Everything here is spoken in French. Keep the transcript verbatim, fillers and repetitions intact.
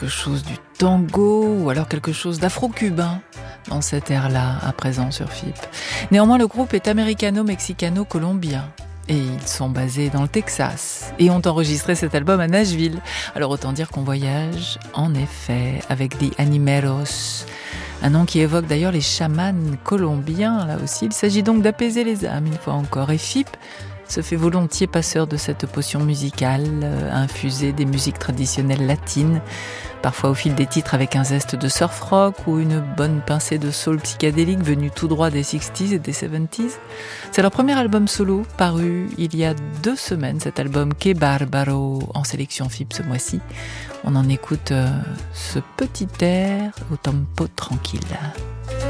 quelque chose du tango ou alors quelque chose d'afro-cubain dans cet air-là, à présent sur F I P. Néanmoins, le groupe est américano-mexicano-colombien. Et ils sont basés dans le Texas et ont enregistré cet album à Nashville. Alors autant dire qu'on voyage, en effet, avec des Animeros. Un nom qui évoque d'ailleurs les chamans colombiens, là aussi. Il s'agit donc d'apaiser les âmes, une fois encore. Et F I P se fait volontiers passeur de cette potion musicale, euh, infusée des musiques traditionnelles latines, parfois au fil des titres avec un zeste de surf rock ou une bonne pincée de soul psychédélique venue tout droit des sixties et des seventies. C'est leur premier album solo, paru il y a deux semaines, cet album Que Barbaro, en sélection F I P ce mois-ci. On en écoute euh, ce petit air au tempo tranquille.